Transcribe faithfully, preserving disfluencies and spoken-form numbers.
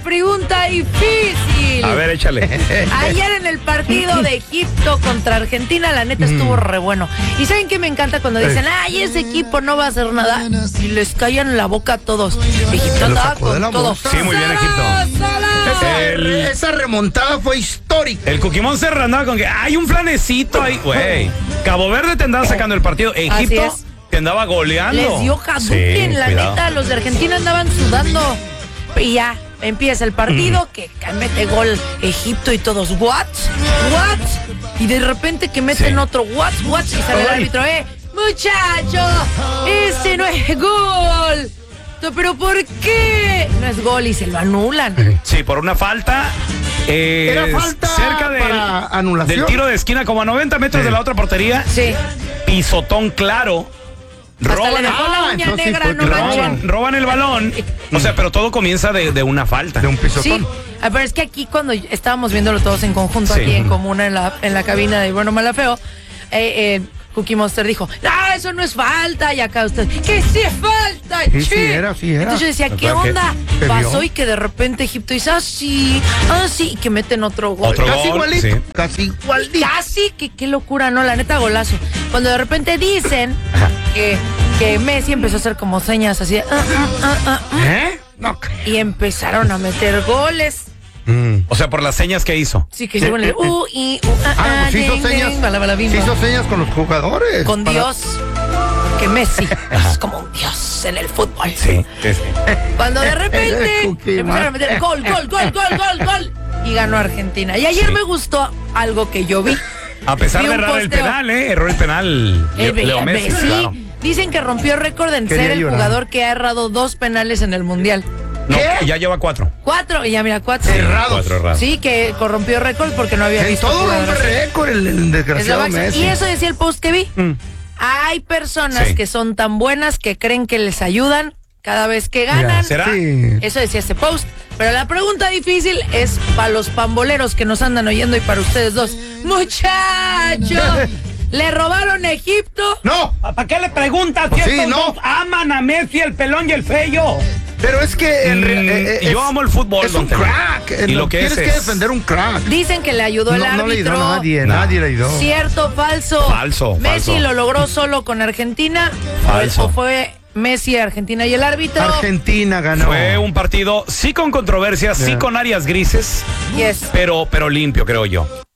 pregunta difícil. A ver, échale. Ayer en el partido de Egipto contra Argentina, la neta estuvo re bueno. ¿Y saben qué me encanta cuando dicen, ay, ese equipo no va a hacer nada? Y les callan la boca a todos. Egipto andaba con todo. Sí, muy bien, Egipto. Esa, El- esa remontada fue histórica. El Cookie Monster andaba con que hay un flanecito ahí, güey. Cabo Verde te andaba sacando el partido. Egipto es. te andaba goleando. Les dio Hadouken, Sí, la cuidado. neta, los de Argentina andaban sudando. Y ya, empieza el partido, Mm. que mete gol Egipto y todos, ¿what? ¿What? Y de repente que meten Sí. otro, ¿what? ¿What? Y sale el Ay. árbitro, ¡eh! ¡Muchacho! ¡Ese no es gol! ¿Pero por qué? No es gol y se lo anulan. Sí, por una falta. eh, Era falta cerca del, para anulación. del tiro de esquina, como a noventa metros Sí. de la otra portería. Sí. Pisotón claro. Hasta Roban, le dejó la ah, uña entonces sí negra, fue no claro. manchen. roban, roban el balón. O sea, pero todo comienza de, de una falta. De un pisotón. Sí, ah, pero es que aquí cuando estábamos viéndolo todos en conjunto, Sí. aquí en comuna, en la, en la cabina de Bueno, Mala, Feo, eh, eh, Cookie Monster dijo, ah, eso no es falta, y acá usted, que sí es falta, Sí, sí che". era, sí era. Entonces yo decía, ¿qué Claro que onda? se Pasó vio. y que de repente Egipto dice, ah, sí, ah, sí, y que meten otro gol. Otro Casi gol, igualito. sí. Casi igualito. Casi, que qué locura, ¿no? La neta, golazo. Cuando de repente dicen que, que Messi empezó a hacer como señas así, de, ah, ah, ah, ah, ah, ¿Eh? No. y empezaron a meter goles. Mm. O sea, por las señas que hizo. Sí, que según el uh, y, uh, ah, Ah, ah, pues hizo ding, señas. ding, bala, bala, bim, sí bam. hizo señas con los jugadores. Con para- Dios. Porque Messi es como un dios en el fútbol. Sí, sí, sí. Cuando de repente Eres Cookie, empezaron a man. meter gol, gol, gol, gol, gol, gol. Y ganó Argentina. Y ayer Sí. me gustó algo que yo vi. A pesar Vi de un errar el posteo. penal, ¿eh? Erró el penal. El Leo Leo Messi, Messi. claro. Dicen que rompió récord en Quería ser el llorar. jugador que ha errado dos penales en el Mundial. No, ¿Qué? ya lleva cuatro. Cuatro, y ya mira, cuatro. Errados. Cuatro errados. Sí, que corrompió récord porque no había En visto. todo jugador rompe así. récord el, el Es la desgraciado máxima. Messi. Y eso decía el post que vi. Mm. Hay personas Sí. que son tan buenas que creen que les ayudan cada vez que ganan. ¿Será? Sí. Eso decía este post. Pero la pregunta difícil es para los pamboleros que nos andan oyendo y para ustedes dos. Muchachos, ¿le robaron a Egipto? No, ¿Para qué le preguntas? Pues Si sí, estos no. dos aman a Messi, el pelón y el feo. pero es que en re- Mm, eh, yo es- amo el fútbol, Es don un Tela. crack. Y Eh, lo no, que tienes es que es- defender un crack. Dicen que le ayudó el No, no le ayudó árbitro. a nadie, No. nadie le ayudó. ¿Cierto, falso? Falso, ¿Messi falso. lo logró solo con Argentina? Falso. ¿O fue Messi, Argentina y el árbitro? Argentina ganó. Fue un partido, sí con controversias, sí Ya. con áreas grises, Yes. pero, pero limpio, creo yo.